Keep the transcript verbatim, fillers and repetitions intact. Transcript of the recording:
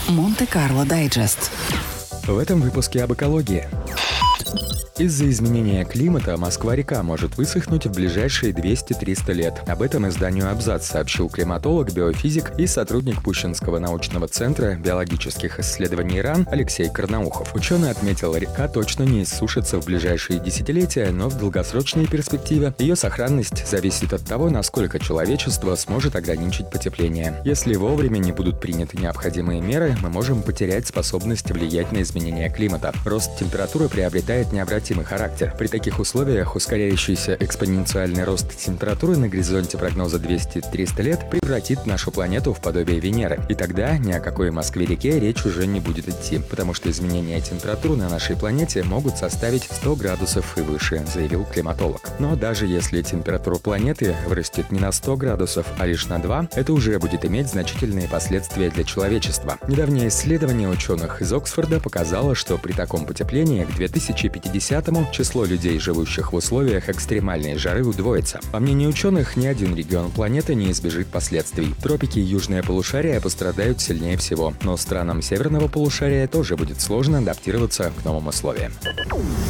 Монте-Карло Дайджест. В этом выпуске об экологии. Из-за изменения климата Москва-река может высохнуть в ближайшие двести-триста лет. Об этом изданию «Абзац» сообщил климатолог, биофизик и сотрудник Пущинского научного центра биологических исследований РАН Алексей Карнаухов. Ученый отметил, река точно не иссушится в ближайшие десятилетия, но в долгосрочной перспективе ее сохранность зависит от того, насколько человечество сможет ограничить потепление. Если вовремя не будут приняты необходимые меры, мы можем потерять способность влиять на изменение климата. Рост температуры приобретает необратимый характер. При таких условиях ускоряющийся экспоненциальный рост температуры на горизонте прогноза двести-триста лет превратит нашу планету в подобие Венеры. И тогда ни о какой Москве-реке речь уже не будет идти, потому что изменения температуры на нашей планете могут составить сто градусов и выше, заявил климатолог. Но даже если температура планеты вырастет не на сто градусов, а лишь на два, это уже будет иметь значительные последствия для человечества. Недавнее исследование ученых из Оксфорда показало, что при таком потеплении к две тысячи пятидесятому число людей, живущих в условиях экстремальной жары, удвоится. По мнению ученых, ни один регион планеты не избежит последствий. Тропики и южное полушарие пострадают сильнее всего, но странам северного полушария тоже будет сложно адаптироваться к новым условиям.